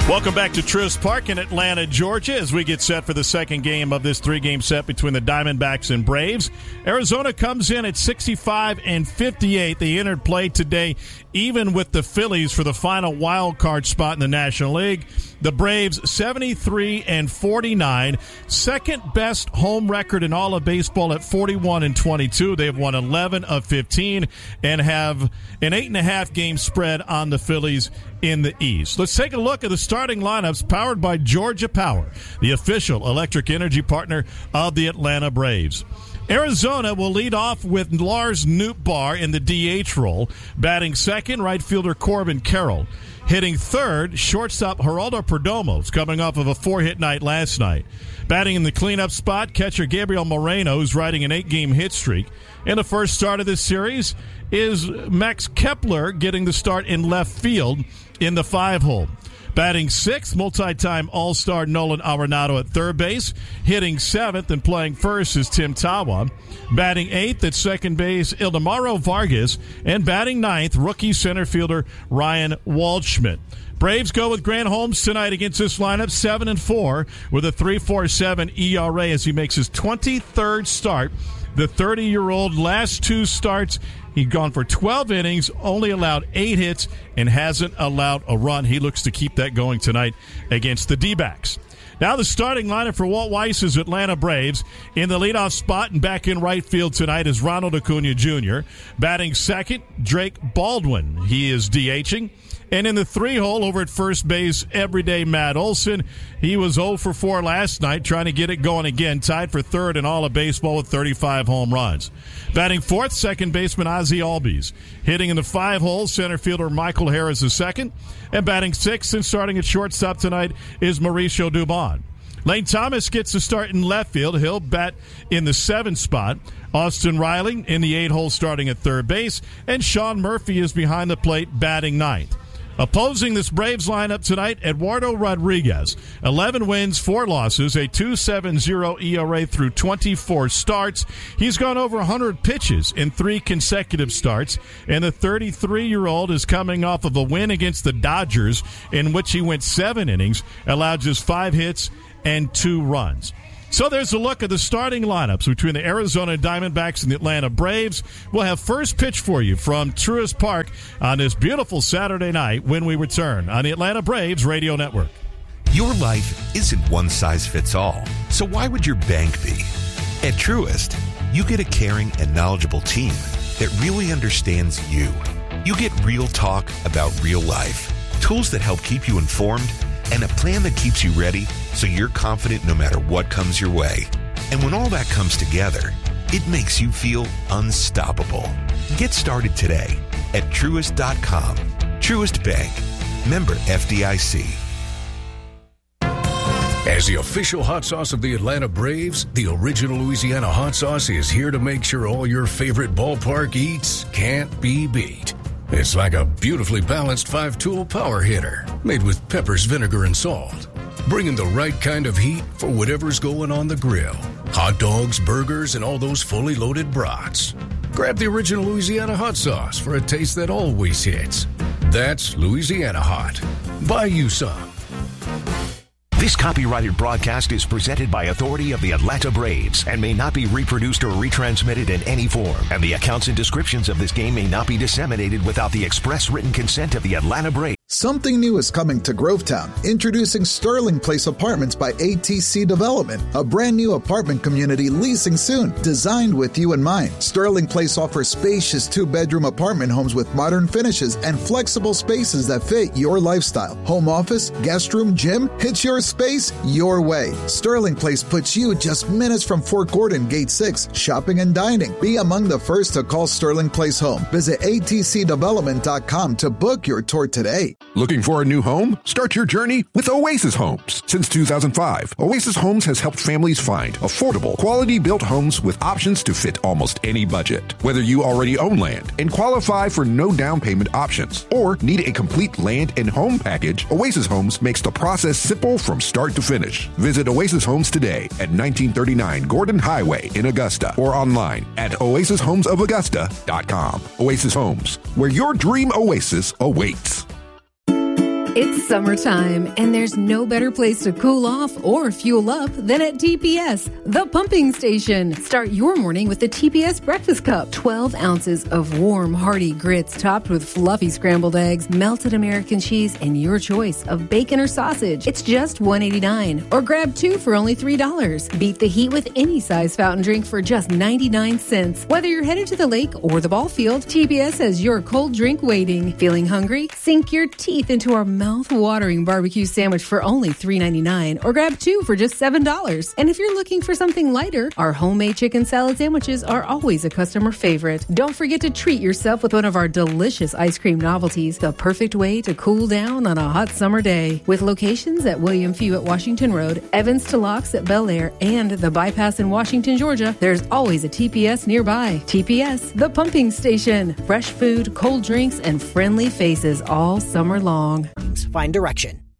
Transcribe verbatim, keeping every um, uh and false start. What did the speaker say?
Welcome back to Truist Park in Atlanta, Georgia, as we get set for the second game of this three-game set between the Diamondbacks and Braves. Arizona comes in at sixty-five and fifty-eight. They entered play today even with the Phillies for the final wild card spot in the National League. The Braves seventy-three and forty-nine, second best home record in all of baseball at forty-one and twenty-two. They've won eleven of fifteen and have an eight and a half game spread on the Phillies in the East. Let's take a look at the starting lineups powered by Georgia Power, the official electric energy partner of the Atlanta Braves. Arizona will lead off with Lars Nootbaar in the D H role. Batting second, right fielder Corbin Carroll. Hitting third, shortstop Geraldo Perdomo, coming off of a four-hit night last night. Batting in the cleanup spot, catcher Gabriel Moreno, who's riding an eight-game hit streak. In the first start of this series is Max Kepler getting the start in left field in the five-hole. Batting sixth, multi-time All-Star Nolan Arenado at third base. Hitting seventh and playing first is Tim Tawa. Batting eighth at second base, Ildemaro Vargas. And batting ninth, rookie center fielder Ryan Waldschmidt. Braves go with Grant Holmes tonight against this lineup, seven and four, with a three point four seven E R A as he makes his twenty-third start. The thirty-year-old last two starts, he'd gone for twelve innings, only allowed eight hits, and hasn't allowed a run. He looks to keep that going tonight against the D-backs. Now the starting lineup for Walt Weiss's Atlanta Braves. In the leadoff spot and back in right field tonight is Ronald Acuna Junior Batting second, Drake Baldwin. He is DHing. And in the three-hole over at first base, everyday Matt Olson. He was oh for four last night, trying to get it going again. Tied for third in all of baseball with thirty-five home runs. Batting fourth, second baseman Ozzie Albies. Hitting in the five-hole, center fielder Michael Harris is second. And batting sixth and starting at shortstop tonight is Mauricio Dubon. Lane Thomas gets the start in left field. He'll bat in the seventh spot. Austin Riley in the eight-hole starting at third base. And Sean Murphy is behind the plate batting ninth. Opposing this Braves lineup tonight, Eduardo Rodriguez. eleven wins, four losses, a two point seven oh E R A through twenty-four starts. He's gone over one hundred pitches in three consecutive starts. And the thirty-three-year-old is coming off of a win against the Dodgers in which he went seven innings, allowed just five hits and two runs. So there's a look at the starting lineups between the Arizona Diamondbacks and the Atlanta Braves. We'll have first pitch for you from Truist Park on this beautiful Saturday night when we return on the Atlanta Braves Radio Network. Your life isn't one size fits all, so why would your bank be? At Truist, you get a caring and knowledgeable team that really understands you. You get real talk about real life, tools that help keep you informed, and a plan that keeps you ready so you're confident no matter what comes your way. And when all that comes together, it makes you feel unstoppable. Get started today at Truist dot com. Truist Bank. Member F D I C. As the official hot sauce of the Atlanta Braves, the original Louisiana hot sauce is here to make sure all your favorite ballpark eats can't be beat. It's like a beautifully balanced five-tool power hitter made with peppers, vinegar, and salt, bringing the right kind of heat for whatever's going on the grill. Hot dogs, burgers, and all those fully loaded brats. Grab the original Louisiana hot sauce for a taste that always hits. That's Louisiana Hot. Buy you some. This copyrighted broadcast is presented by authority of the Atlanta Braves and may not be reproduced or retransmitted in any form. And the accounts and descriptions of this game may not be disseminated without the express written consent of the Atlanta Braves. Something new is coming to Grovetown. Introducing Sterling Place Apartments by A T C Development, a brand new apartment community leasing soon, designed with you in mind. Sterling Place offers spacious two-bedroom apartment homes with modern finishes and flexible spaces that fit your lifestyle. Home office, guest room, gym, it's your space, your way. Sterling Place puts you just minutes from Fort Gordon, Gate six, shopping and dining. Be among the first to call Sterling Place home. Visit A T C development dot com to book your tour today. Looking for a new home? Start your journey with Oasis Homes. Since two thousand five, Oasis Homes has helped families find affordable, quality-built homes with options to fit almost any budget. Whether you already own land and qualify for no down payment options or need a complete land and home package, Oasis Homes makes the process simple from start to finish. Visit Oasis Homes today at nineteen thirty-nine Gordon Highway in Augusta or online at oasis homes of augusta dot com. Oasis Homes, where your dream oasis awaits. It's summertime, and there's no better place to cool off or fuel up than at T P S, the pumping station. Start your morning with the T P S Breakfast Cup. twelve ounces of warm, hearty grits topped with fluffy scrambled eggs, melted American cheese, and your choice of bacon or sausage. It's just one dollar and eighty-nine cents, or grab two for only three dollars. Beat the heat with any size fountain drink for just ninety-nine cents. Whether you're headed to the lake or the ball field, T P S has your cold drink waiting. Feeling hungry? Sink your teeth into our mouth-watering barbecue sandwich for only three dollars and ninety-nine cents, or grab two for just seven dollars. And if you're looking for something lighter, our homemade chicken salad sandwiches are always a customer favorite. Don't forget to treat yourself with one of our delicious ice cream novelties, the perfect way to cool down on a hot summer day. With locations at William Few at Washington Road, Evans to Locks at Bel Air, and the Bypass in Washington, Georgia, there's always a T P S nearby. T P S, the pumping station. Fresh food, cold drinks, and friendly faces all summer long. Find direction.